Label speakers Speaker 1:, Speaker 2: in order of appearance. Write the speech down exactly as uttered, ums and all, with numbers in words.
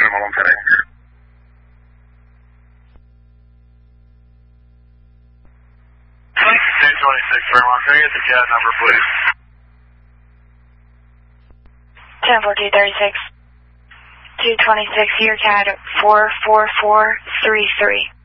Speaker 1: Lima one ten eight. two twenty-six, Fairmont. Can I get the C A D number, please?
Speaker 2: ten fourteen thirty-six. two twenty-six, your C A D four four four three three.